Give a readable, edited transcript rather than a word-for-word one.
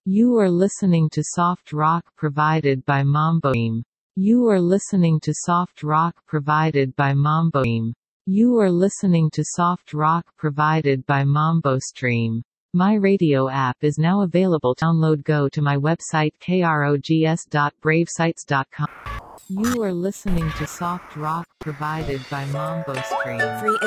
You are listening to soft rock provided by Mambo Stream. You are listening to soft rock provided by Mambo Stream. You are listening to soft rock provided by Mambo Stream. My radio app is now available. Download. Go to my website krogs.bravesites.com. You are listening to soft rock provided by Mambo Stream.